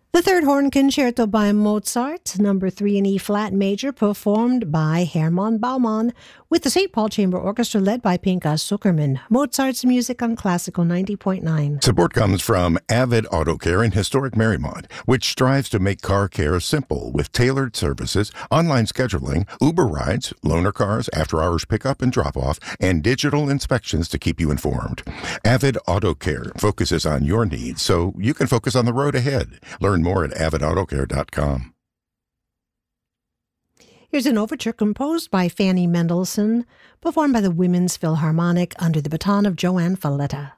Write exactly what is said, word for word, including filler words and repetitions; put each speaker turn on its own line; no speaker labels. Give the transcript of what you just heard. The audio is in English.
The Third Horn Concerto by Mozart, number three in E-flat major, performed by Hermann Baumann with the Saint Paul Chamber Orchestra led by Pinchas Zuckerman. Mozart's music on Classical ninety point nine.
Support comes from Avid Auto Care in historic Marymount, which strives to make car care simple with tailored services, online scheduling, Uber rides, loaner cars, after-hours pickup and drop-off, and digital inspections to keep you informed. Avid Auto Care focuses on your needs so you can focus on the road ahead. Learn more at avid auto care dot com.
Here's an overture composed by Fanny Mendelssohn, performed by the Women's Philharmonic under the baton of Joanne Falletta.